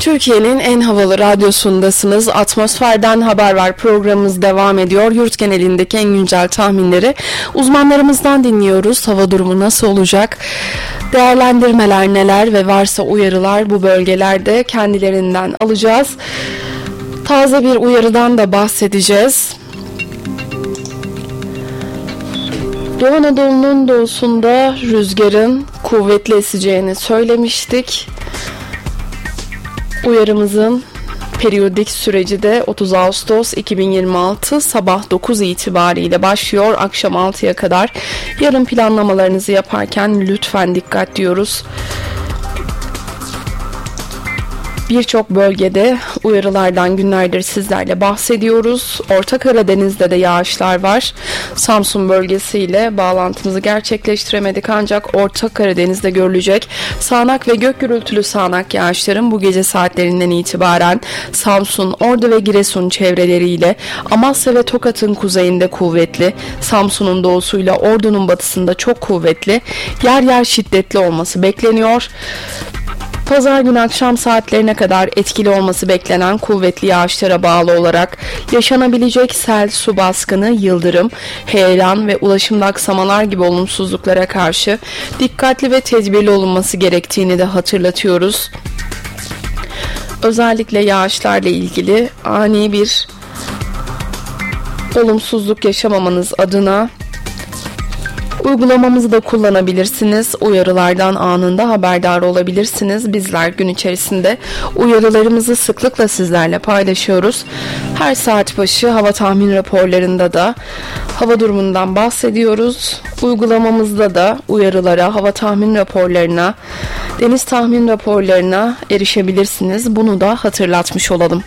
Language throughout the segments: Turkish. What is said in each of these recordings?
Türkiye'nin en havalı radyosundasınız. Atmosferden Haber Var programımız devam ediyor. Yurt genelindeki en güncel tahminleri uzmanlarımızdan dinliyoruz. Hava durumu nasıl olacak? Değerlendirmeler neler ve varsa uyarılar bu bölgelerde kendilerinden alacağız. Taze bir uyarıdan da bahsedeceğiz. Doğu Anadolu'nun doğusunda rüzgarın kuvvetli eseceğini söylemiştik. Uyarımızın periyodik süreci de 30 Ağustos 2026 sabah 9 itibariyle başlıyor. Akşam 6'ya kadar. Yarın planlamalarınızı yaparken lütfen dikkat diyoruz. Birçok bölgede uyarılardan günlerdir sizlerle bahsediyoruz. Orta Karadeniz'de de yağışlar var. Samsun bölgesiyle bağlantımızı gerçekleştiremedik ancak Orta Karadeniz'de görülecek sağanak ve gök gürültülü sağanak yağışların bu gece saatlerinden itibaren Samsun, Ordu ve Giresun çevreleriyle Amasya ve Tokat'ın kuzeyinde kuvvetli, Samsun'un doğusuyla Ordu'nun batısında çok kuvvetli, yer yer şiddetli olması bekleniyor. Pazar günü akşam saatlerine kadar etkili olması beklenen kuvvetli yağışlara bağlı olarak yaşanabilecek sel, su baskını, yıldırım, heyelan ve ulaşımda aksamalar gibi olumsuzluklara karşı dikkatli ve tedbirli olunması gerektiğini de hatırlatıyoruz. Özellikle yağışlarla ilgili ani bir olumsuzluk yaşamamanız adına uygulamamızı da kullanabilirsiniz. Uyarılardan anında haberdar olabilirsiniz. Bizler gün içerisinde uyarılarımızı sıklıkla sizlerle paylaşıyoruz. Her saat başı hava tahmin raporlarında da hava durumundan bahsediyoruz. Uygulamamızda da uyarılara, hava tahmin raporlarına, deniz tahmin raporlarına erişebilirsiniz. Bunu da hatırlatmış olalım.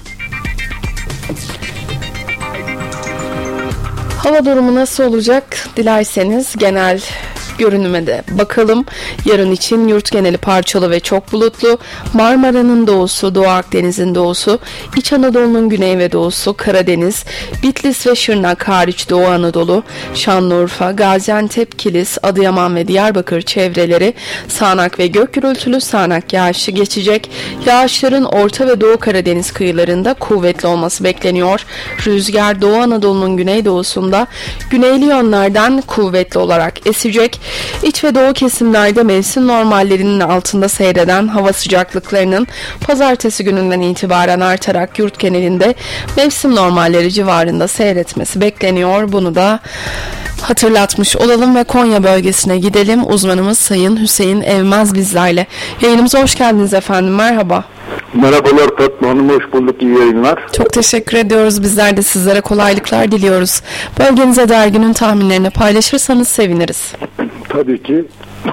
Hava durumu nasıl olacak? Dilerseniz genel görünüme de bakalım. Yarın için yurt geneli parçalı ve çok bulutlu. Marmara'nın doğusu, Doğu Akdeniz'in doğusu, İç Anadolu'nun güney ve doğusu, Karadeniz, Bitlis ve Şırnak hariç Doğu Anadolu, Şanlıurfa, Gaziantep, Kilis, Adıyaman ve Diyarbakır çevreleri sağanak ve gök gürültülü sağanak yağışlı geçecek. Yağışların Orta ve Doğu Karadeniz kıyılarında kuvvetli olması bekleniyor. Rüzgar Doğu Anadolu'nun güneydoğusunda güneyli yönlerden kuvvetli olarak esecek. İç ve doğu kesimlerde mevsim normallerinin altında seyreden hava sıcaklıklarının pazartesi gününden itibaren artarak yurt genelinde mevsim normalleri civarında seyretmesi bekleniyor. Bunu da hatırlatmış olalım ve Konya bölgesine gidelim. Uzmanımız Sayın Hüseyin Evmez bizlerle. Yayınımıza hoş geldiniz efendim. Merhaba. Merhabalar Fatma Hanım, hoş bulduk, iyi yayınlar. Çok teşekkür ediyoruz. Bizler de sizlere kolaylıklar diliyoruz. Bölgenize dair günün tahminlerini paylaşırsanız seviniriz. Tabii ki.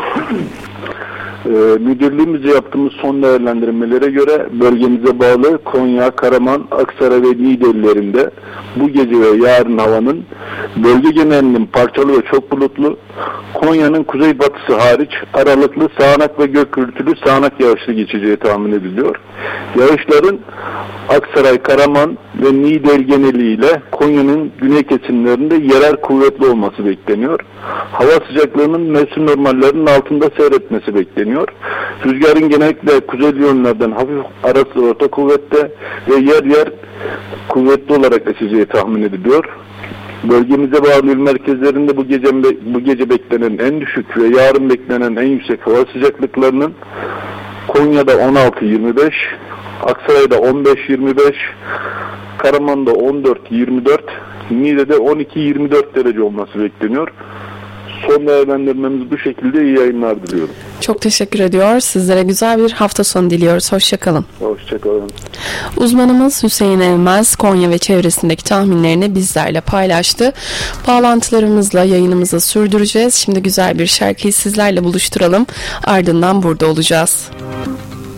Müdürlüğümüzce yaptığımız son değerlendirmelere göre bölgemize bağlı Konya, Karaman, Aksaray ve Niğde illerinde bu gece ve yarın havanın bölge genelinin parçalı ve çok bulutlu, Konya'nın kuzeybatısı hariç aralıklı sağanak ve gök gürültülü sağanak yağışlı geçeceği tahmin ediliyor. Yağışların Aksaray, Karaman ve Niğde geneliyle Konya'nın güney kesimlerinde yerel kuvvetli olması bekleniyor. Hava sıcaklığının mevsim normallerinin altında seyretmesi bekleniyor. Rüzgarın genellikle kuzeyli yönlerden hafif arası orta kuvvette ve yer yer kuvvetli olarak eseceği tahmin ediliyor. Bölgemize bağlı il merkezlerinde bu gece beklenen en düşük ve yarın beklenen en yüksek hava sıcaklıklarının Konya'da 16-25, Aksaray'da 15-25, Karaman'da 14-24, Niğde'de 12-24 derece olması bekleniyor. Son değerlendirmemiz bu şekilde, iyi yayınlar diliyorum. Çok teşekkür ediyor. Sizlere güzel bir hafta sonu diliyoruz. Hoşçakalın. Hoşçakalın. Uzmanımız Hüseyin Evmez Konya ve çevresindeki tahminlerini bizlerle paylaştı. Bağlantılarımızla yayınımızı sürdüreceğiz. Şimdi güzel bir şarkıyı sizlerle buluşturalım. Ardından burada olacağız.